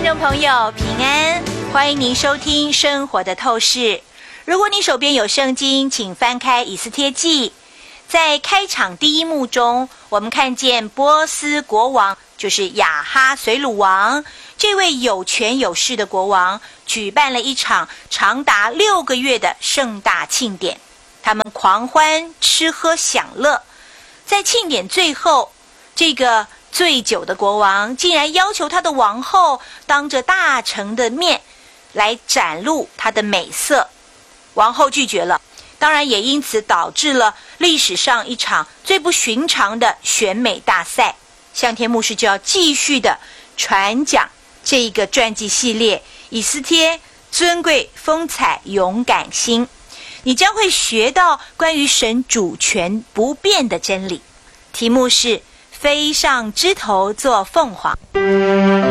众朋友平安，欢迎您收听生活的透视。如果你手边有圣经，请翻开以斯帖记。在开场第一幕中，我们看见波斯国王，就是亚哈随鲁王，这位有权有势的国王举办了一场长达6个月的盛大庆典，他们狂欢吃喝享乐。在庆典最后，这个醉酒的国王竟然要求他的王后当着大臣的面来展露她的美色，王后拒绝了，当然也因此导致了历史上一场最不寻常的选美大赛。向天牧师就要继续的传讲这一个传记系列，以斯帖尊贵风采勇敢心，你将会学到关于神主权不变的真理。题目是飞上枝头做凤凰。